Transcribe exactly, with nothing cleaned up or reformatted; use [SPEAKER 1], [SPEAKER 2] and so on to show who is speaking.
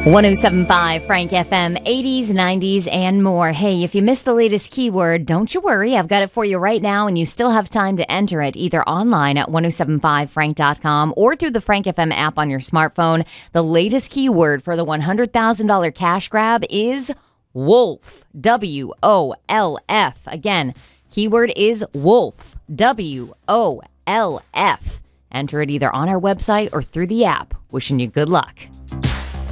[SPEAKER 1] one oh seven point five Frank F M, eighties, nineties, and more. Hey, if you missed the latest keyword, don't you worry. I've got it for you right now, and you still have time to enter it either online at ten seventy-five frank dot com or through the Frank F M app on your smartphone. The latest keyword for the one hundred thousand dollars cash grab is wolf. W O L F. Again, keyword is wolf. W O L F. Enter it either on our website or through the app. Wishing you good luck.